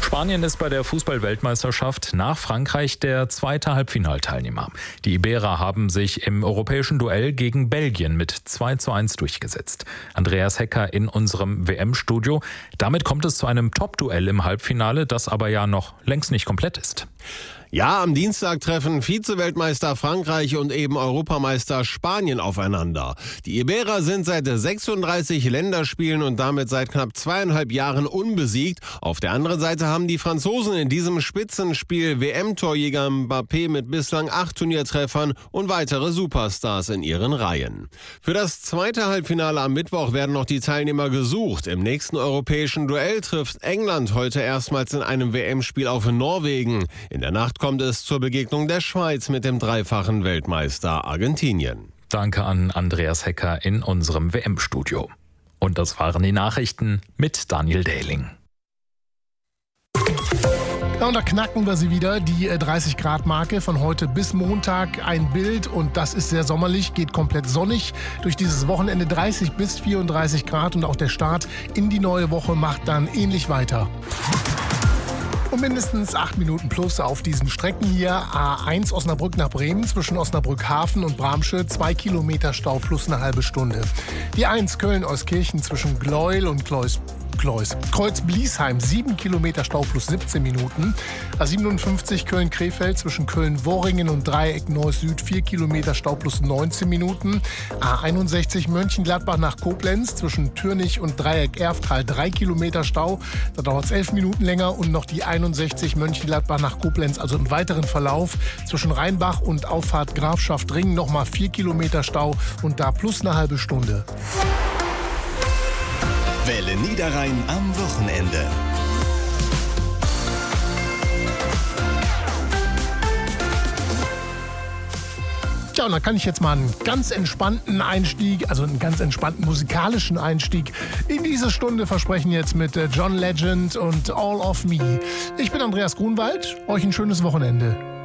Spanien ist bei der Fußball-Weltmeisterschaft nach Frankreich der zweite Halbfinalteilnehmer. Die Iberer haben sich im europäischen Duell gegen Belgien mit 2:1 durchgesetzt. Andreas Hecker in unserem WM-Studio. Damit kommt es zu einem Top-Duell im Halbfinale, das aber ja noch längst nicht komplett ist. Ja, am Dienstag treffen Vize-Weltmeister Frankreich und eben Europameister Spanien aufeinander. Die Iberer sind seit 36 Länderspielen und damit seit knapp 2,5 Jahren unbesiegt. Auf der anderen Seite haben die Franzosen in diesem Spitzenspiel WM-Torjäger Mbappé mit bislang 8 Turniertreffern und weitere Superstars in ihren Reihen. Für das zweite Halbfinale am Mittwoch werden noch die Teilnehmer gesucht. Im nächsten europäischen Duell trifft England heute erstmals in einem WM-Spiel auf Norwegen. In der Nacht kommt es zur Begegnung der Schweiz mit dem dreifachen Weltmeister Argentinien. Danke an Andreas Hecker in unserem WM-Studio. Und das waren die Nachrichten mit Daniel Dehling. Ja, und da knacken wir sie wieder, die 30-Grad-Marke von heute bis Montag. Ein Bild und das ist sehr sommerlich, geht komplett sonnig durch dieses Wochenende 30 bis 34 Grad und auch der Start in die neue Woche macht dann ähnlich weiter. Und mindestens 8 Minuten plus auf diesen Strecken hier. A1 Osnabrück nach Bremen zwischen Osnabrück Hafen und Bramsche 2 Kilometer Stau plus eine halbe Stunde. Die 1 Köln-Euskirchen zwischen Gleuel und Kreuz-Bliesheim 7 Kilometer Stau plus 17 Minuten. A57 Köln-Krefeld zwischen Köln-Worringen und Dreieck Neuss-Süd 4 Kilometer Stau plus 19 Minuten. A61 Mönchengladbach nach Koblenz zwischen Türnich und Dreieck Erftal 3 Kilometer Stau. Da dauert es 11 Minuten länger und noch die 61 Mönchengladbach nach Koblenz, also im weiteren Verlauf zwischen Rheinbach und Auffahrt Grafschaft Ring nochmal 4 Kilometer Stau und da plus eine halbe Stunde. Welle Niederrhein am Wochenende. Ja, und da kann ich jetzt mal einen ganz entspannten Einstieg, also einen ganz entspannten musikalischen Einstieg in diese Stunde versprechen jetzt mit John Legend und All of Me. Ich bin Andreas Grunwald, euch ein schönes Wochenende.